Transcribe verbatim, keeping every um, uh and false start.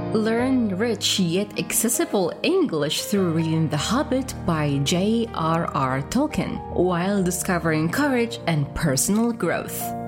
Learn rich yet accessible English through reading The Hobbit by J R R Tolkien while discovering courage and personal growth.